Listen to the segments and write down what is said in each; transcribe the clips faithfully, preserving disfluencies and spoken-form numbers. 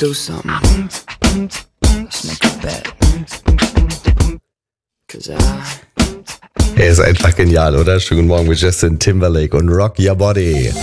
do something. Let's make a bet. Cause I... Er ist einfach genial, oder? Schönen guten Morgen mit Justin Timberlake und Rock Your Body.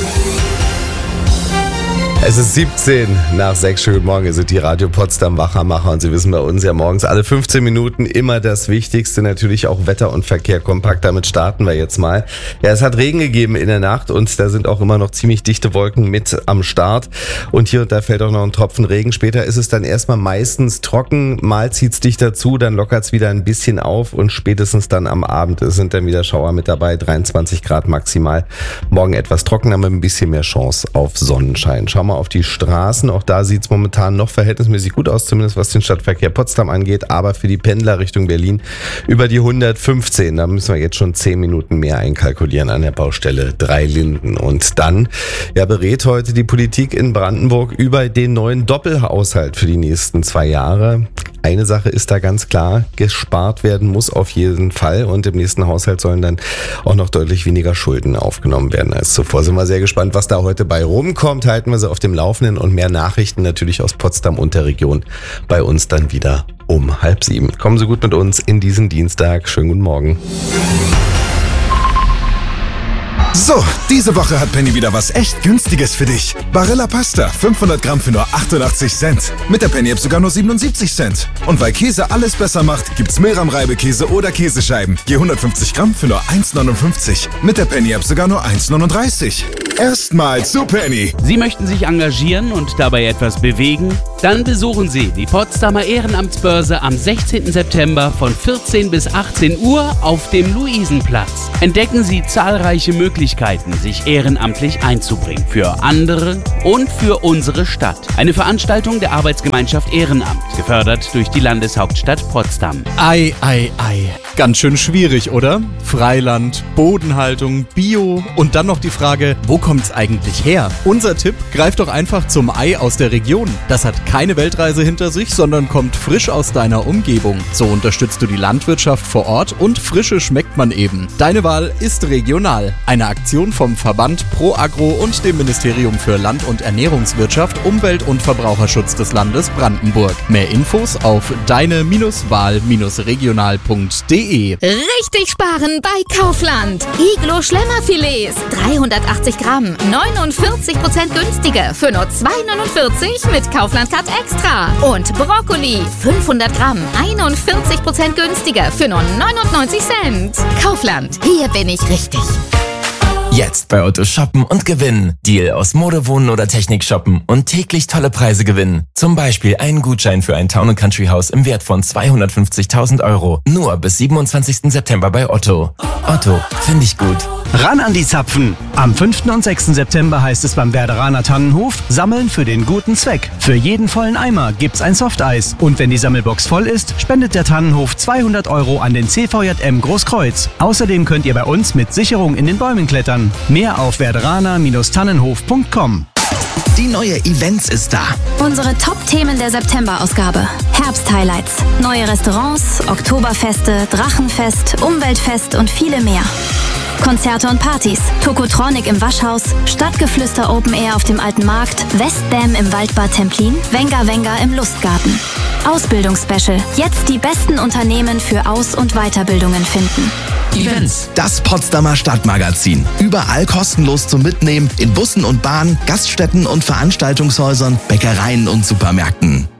Es ist siebzehn nach sechs. Schönen Morgen, ihr seid die Radio Potsdam Wachermacher und Sie wissen bei uns ja morgens alle fünfzehn Minuten immer das Wichtigste, natürlich auch Wetter und Verkehr kompakt. Damit starten wir jetzt mal. Ja, es hat Regen gegeben in der Nacht und da sind auch immer noch ziemlich dichte Wolken mit am Start und hier und da fällt auch noch ein Tropfen Regen. Später ist es dann erstmal meistens trocken, mal zieht's dichter zu, dann lockert's wieder ein bisschen auf und spätestens dann am Abend sind dann wieder Schauer mit dabei, dreiundzwanzig Grad maximal. Morgen etwas trockener mit ein bisschen mehr Chance auf Sonnenschein. Schauen wir mal auf die Straßen. Auch da sieht es momentan noch verhältnismäßig gut aus, zumindest was den Stadtverkehr Potsdam angeht. Aber für die Pendler Richtung Berlin über die hundertfünfzehn. Da müssen wir jetzt schon zehn Minuten mehr einkalkulieren an der Baustelle Dreilinden. Und dann ja, berät heute die Politik in Brandenburg über den neuen Doppelhaushalt für die nächsten zwei Jahre. Eine Sache ist da ganz klar, gespart werden muss auf jeden Fall und im nächsten Haushalt sollen dann auch noch deutlich weniger Schulden aufgenommen werden als zuvor. Sind wir sehr gespannt, was da heute bei rumkommt. Halten wir sie auf dem Laufenden und mehr Nachrichten natürlich aus Potsdam und der Region bei uns dann wieder um halb sieben. Kommen Sie gut mit uns in diesen Dienstag. Schönen guten Morgen. So, diese Woche hat Penny wieder was echt Günstiges für dich. Barilla Pasta, fünfhundert Gramm für nur achtundachtzig Cent. Mit der Penny-App sogar nur siebenundsiebzig Cent. Und weil Käse alles besser macht, gibt's Milram-Reibekäse oder Käsescheiben. Je hundertfünfzig Gramm für nur eins neunundfünfzig. Mit der Penny-App sogar nur eins neununddreißig. Erstmal zu Penny. Sie möchten sich engagieren und dabei etwas bewegen? Dann besuchen Sie die Potsdamer Ehrenamtsbörse am sechzehnten September von vierzehn bis achtzehn Uhr auf dem Luisenplatz. Entdecken Sie zahlreiche Möglichkeiten, sich ehrenamtlich einzubringen. Für andere und für unsere Stadt. Eine Veranstaltung der Arbeitsgemeinschaft Ehrenamt, gefördert durch die Landeshauptstadt Potsdam. Ei, ei, ei. Ganz schön schwierig, oder? Freiland, Bodenhaltung, Bio und dann noch die Frage, wo kommt's eigentlich her? Unser Tipp, greif doch einfach zum Ei aus der Region. Das hat keine Weltreise hinter sich, sondern kommt frisch aus deiner Umgebung. So unterstützt du die Landwirtschaft vor Ort und Frische schmeckt man eben. Deine Wahl ist regional. Eine Aktion vom Verband Pro Agro und dem Ministerium für Land- und Ernährungswirtschaft, Umwelt- und Verbraucherschutz des Landes Brandenburg. Mehr Infos auf deine-wahl regional punkt de. Richtig sparen bei Kaufland. Iglo Schlemmerfilets, dreihundertachtzig Gramm, neunundvierzig Prozent günstiger für nur zwei neunundvierzig mit Kaufland Cut Extra. Und Brokkoli, fünfhundert Gramm, einundvierzig Prozent günstiger für nur neunundneunzig Cent. Kaufland, hier bin ich richtig. Jetzt bei Otto shoppen und gewinnen. Deal aus Mode, Wohnen oder Technik shoppen und täglich tolle Preise gewinnen. Zum Beispiel einen Gutschein für ein Town- und Country-Haus im Wert von zweihundertfünfzigtausend Euro. Nur bis siebenundzwanzigsten September bei Otto. Otto, finde ich gut. Ran an die Zapfen! Am fünften und sechsten September heißt es beim Werderaner Tannenhof, sammeln für den guten Zweck. Für jeden vollen Eimer gibt's ein Softeis. Und wenn die Sammelbox voll ist, spendet der Tannenhof zweihundert Euro an den C V J M Großkreuz. Außerdem könnt ihr bei uns mit Sicherung in den Bäumen klettern. Mehr auf werderaner Tannenhof punkt com. Die neue Events ist da. Unsere Top-Themen der September-Ausgabe. Herbst-Highlights, neue Restaurants, Oktoberfeste, Drachenfest, Umweltfest und viele mehr. Konzerte und Partys, Tokotronic im Waschhaus, Stadtgeflüster Open Air auf dem Alten Markt, Westbam im Waldbad Templin, Wenger Wenger im Lustgarten. Ausbildungsspecial. Jetzt die besten Unternehmen für Aus- und Weiterbildungen finden. Events. Das Potsdamer Stadtmagazin. Überall kostenlos zum Mitnehmen in Bussen und Bahnen, Gaststätten und Veranstaltungshäusern, Bäckereien und Supermärkten.